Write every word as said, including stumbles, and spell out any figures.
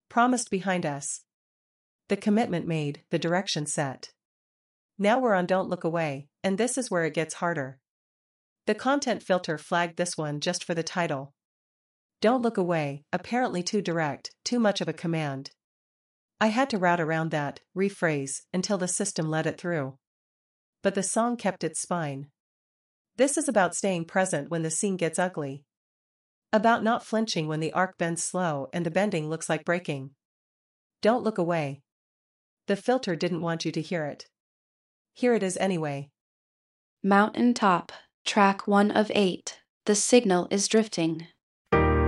Promised behind us. The commitment made, the direction set. Now we're on Don't Look Away, and this is where it gets harder. The content filter flagged this one just for the title. Don't look away, apparently too direct, too much of a command. I had to route around that, rephrase, until the system let it through. But the song kept its spine. This is about staying present when the scene gets ugly. About not flinching when the arc bends slow and the bending looks like breaking. Don't look away. The filter didn't want you to hear it. Here it is anyway. Mountain Top, track one of eight. The signal is drifting.